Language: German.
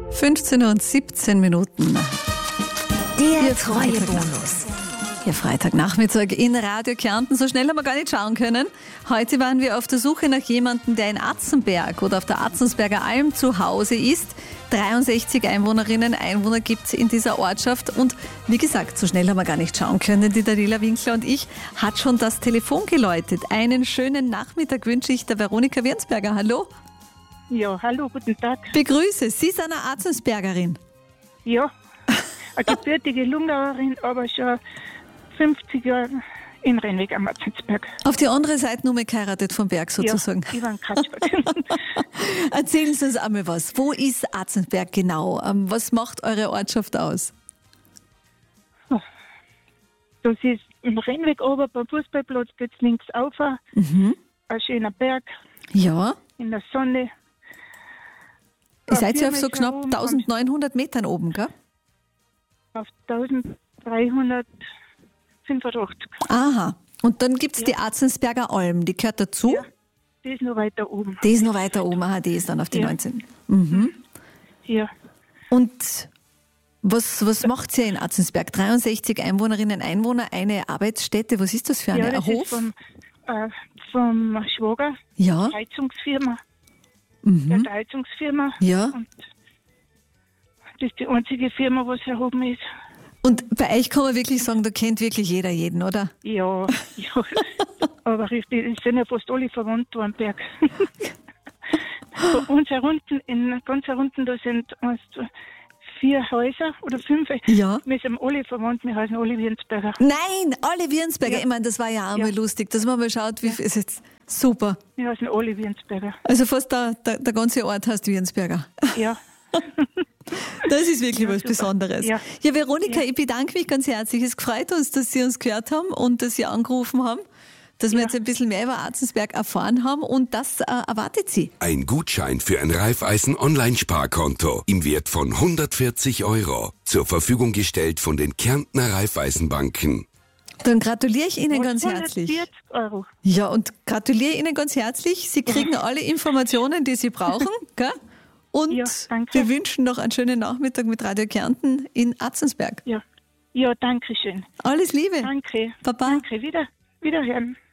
15 und 17 Minuten. Der Treuebonus. Hier Freitagnachmittag in Radio Kärnten. So schnell haben wir gar nicht schauen können. Heute waren wir auf der Suche nach jemandem, der in Atzenberg oder auf der Atzensberger Alm zu Hause ist. 63 Einwohnerinnen, Einwohner gibt es in dieser Ortschaft. Und wie gesagt, so schnell haben wir gar nicht schauen können. Die Daniela Winkler und ich hat schon das Telefon geläutet. Einen schönen Nachmittag wünsche ich der Veronika Wirnsberger. Hallo. Ja, hallo, guten Tag. Begrüße, Sie sind eine Atzensbergerin. Ja, eine gebürtige Lungauerin, aber schon 50 Jahre in Rennweg am Atzensberg. Auf die andere Seite nur mal geheiratet vom Berg sozusagen. Ja, Ivan Katschberg. Erzählen Sie uns einmal was. Wo ist Atzensberg genau? Was macht eure Ortschaft aus? Das ist im Rennweg oben beim Fußballplatz, geht's links auf. Ein schöner Berg Ja. in der Sonne. Ihr seid ja auf 4 so Meter knapp oben, 1900 Metern oben, gell? Auf 1385. Aha. Und dann gibt es die Atzensberger Alm, die gehört dazu? Ja. Die ist noch weiter oben. Die ist noch weiter oben, aha, die ist dann auf die Ja. 19. Ja. Und was macht ihr in Atzensberg? 63 Einwohnerinnen, Einwohner, eine Arbeitsstätte, was ist das für eine? Ja, das Ein Hof? ist vom Schwager, Ja, Heizungsfirma. Der Heizungsfirma. ja. Und das ist die einzige Firma, was hier oben ist. Und bei euch kann man wirklich sagen, da kennt wirklich jeder jeden, oder? Ja, ja. Aber richtig, es sind ja fast alle verwandt da am Berg. Bei uns herunten, ganz herunten, da sind 4 Häuser oder 5. Ja. Wir sind alle verwandt, wir heißen alle Wirnsberger. Nein, alle Wirnsberger. Ja. Ich meine, das war ja auch mal Ja. lustig, dass man mal schaut, wie viel ist jetzt super. Wir heißen alle Wirnsberger. Also fast der ganze Ort heißt Wirnsberger. Ja. Das ist wirklich was super. Besonderes. Ja. Ja, Veronika, Ja. ich bedanke mich ganz herzlich. Es freut uns, dass Sie uns gehört haben und dass Sie angerufen haben, dass wir Ja. jetzt ein bisschen mehr über Atzensberg erfahren haben und das erwartet Sie. Ein Gutschein für ein Raiffeisen-Online-Sparkonto im Wert von 140 € zur Verfügung gestellt von den Kärntner Raiffeisenbanken. Dann gratuliere ich Ihnen ganz 140 herzlich. €. Ja, und gratuliere Ihnen ganz herzlich. Sie kriegen alle Informationen, die Sie brauchen, gell? Und Ja, danke. wir wünschen noch einen schönen Nachmittag mit Radio Kärnten in Atzensberg. Ja. Ja, danke schön. Alles Liebe. Danke. Baba. Danke. Wiederhören.